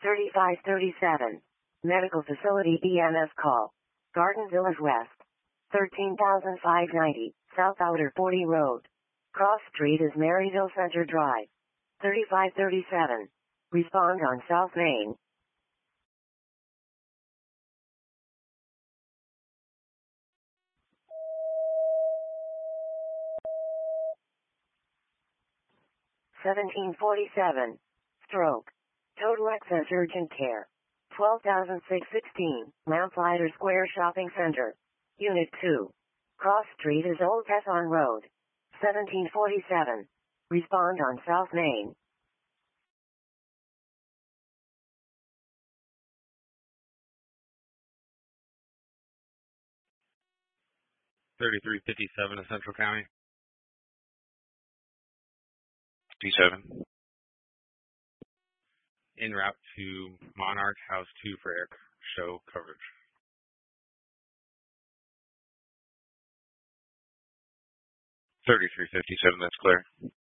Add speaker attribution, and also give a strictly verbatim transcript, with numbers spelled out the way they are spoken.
Speaker 1: thirty-five thirty-seven. Medical Facility E M S call. Garden Village West. thirteen thousand five hundred ninety, South Outer forty Road. Cross Street is Maryville Center Drive. thirty-five thirty-seven. Respond on South Main. seventeen forty-seven. Stroke. Total Access Urgent Care. twelve thousand six hundred sixteen, Lamplighter Square Shopping Center. Unit two. Cross Street is Old Tesson Road. seventeen forty-seven. Respond on South Main.
Speaker 2: thirty-three fifty-seven in Central County.
Speaker 3: fifty-seven.
Speaker 2: En route to Monarch House two for air show coverage.
Speaker 3: thirty-three fifty-seven, that's clear.